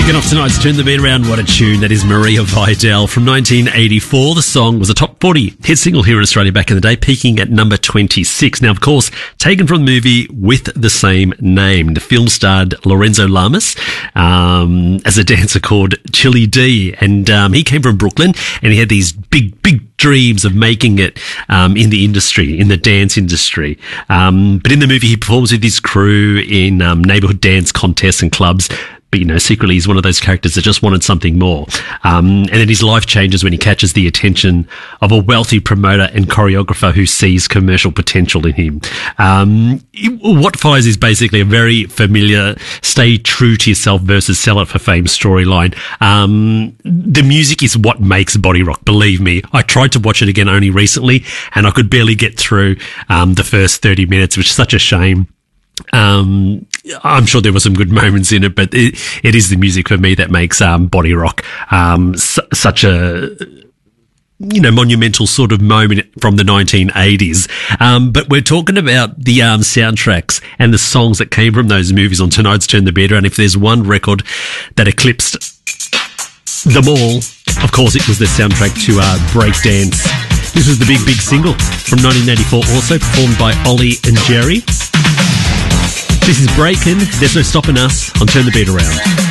Kicking off tonight's Turn the Beat Around, what a tune. That is Maria Vidal from 1984. The song was a top 40 hit single here in Australia back in the day, peaking at number 26. Now, of course, taken from the movie with the same name. The film starred Lorenzo Lamas as a dancer called Chili D. And he came from Brooklyn, and he had these big dreams of making it in the industry, in the dance industry. But in the movie, he performs with his crew in neighborhood dance contests and clubs. But, you know, secretly he's one of those characters that just wanted something more. And then his life changes when he catches the attention of a wealthy promoter and choreographer who sees commercial potential in him. What follows is basically a very familiar stay true to yourself versus sell it for fame storyline. The music is what makes Body Rock, believe me. I tried to watch it again only recently, and I could barely get through the first 30 minutes, which is such a shame. I'm sure there were some good moments in it, but it is the music for me that makes Body Rock such a, you know, monumental sort of moment from the 1980s. But we're talking about the soundtracks and the songs that came from those movies on tonight's Turn the Beat Around. If there's one record that eclipsed them all, of course it was the soundtrack to Breakdance. This was the big single from 1984, also performed by Ollie and Jerry. This is Breakin', There's No Stopping Us on Turn the Beat Around.